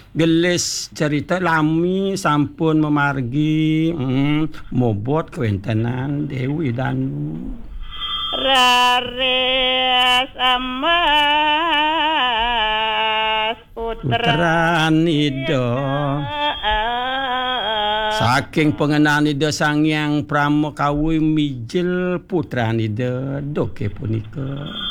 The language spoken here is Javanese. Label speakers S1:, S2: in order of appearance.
S1: gelis cerita lami sampun memargi mobot kewentanan Dewi Danu
S2: rares amas
S1: puteran Ida saking pengenan Ida Sang Hyang Pramakawi mijil puteran Ida doke punika